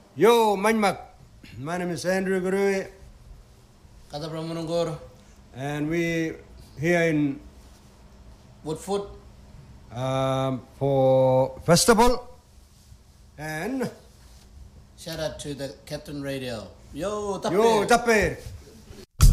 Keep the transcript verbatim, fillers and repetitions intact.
Yo, Manmak. My name is Andrew Gurui. Kata Pramunungur. And we here in Woodfoot. Um, for festival. And shout out to the Captain Radio. Yo, Tapir. Yo, Tapir.